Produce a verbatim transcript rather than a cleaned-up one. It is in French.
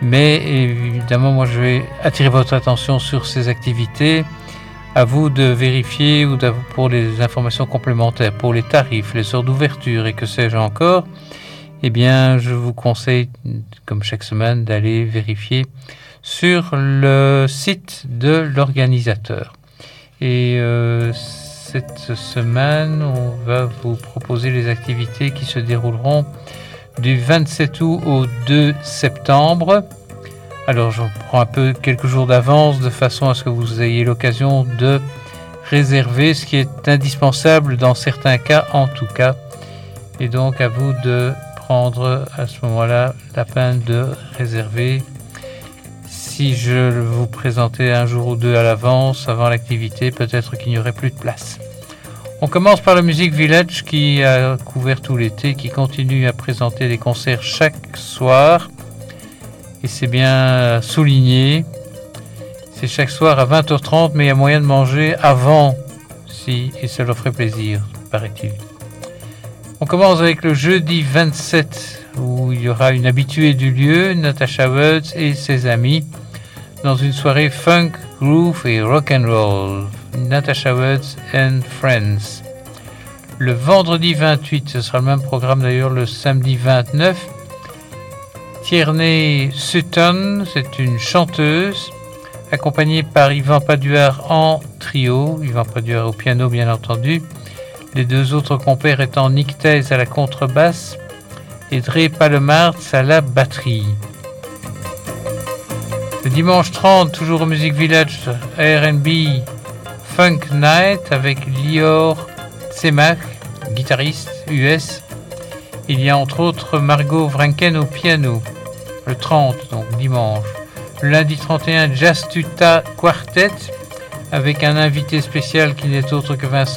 Mais évidemment, moi je vais attirer votre attention sur ces activités. À vous de vérifier ou pour les informations complémentaires, pour les tarifs, les heures d'ouverture et que sais-je encore, eh bien, je vous conseille, comme chaque semaine, d'aller vérifier sur le site de l'organisateur. Et euh, cette semaine, on va vous proposer les activités qui se dérouleront du vingt-sept août au deux septembre. Alors, je prends un peu quelques jours d'avance de façon à ce que vous ayez l'occasion de réserver, ce qui est indispensable dans certains cas en tout cas. Et donc, à vous de prendre à ce moment-là la peine de réserver. Si je vous présentais un jour ou deux à l'avance, avant l'activité, peut-être qu'il n'y aurait plus de place. On commence par le Music Village qui a couvert tout l'été, qui continue à présenter des concerts chaque soir. Et c'est bien souligné. C'est chaque soir à vingt heures trente, mais il y a moyen de manger avant, si, et ça leur ferait plaisir, paraît-il. On commence avec le jeudi vingt-sept, où il y aura une habituée du lieu, Natasha Woods et ses amis, dans une soirée funk, groove et rock and roll. Natasha Woods and Friends. Le vendredi vingt-huit, ce sera le même programme d'ailleurs le samedi vingt-neuf. Tierney Sutton, c'est une chanteuse, accompagnée par Yvan Paduard en trio, Yvan Paduard au piano bien entendu, les deux autres compères étant Nick Thèse à la contrebasse et Dre Palemartz à la batterie. Le dimanche trente, toujours au Music Village, R and B Funk Night avec Lior Tsemach, guitariste U S. Il y a entre autres Margot Vranken au piano, le trente, donc dimanche. Le lundi trente et un, Jazz Tuta Quartet, avec un invité spécial qui n'est autre que Vincent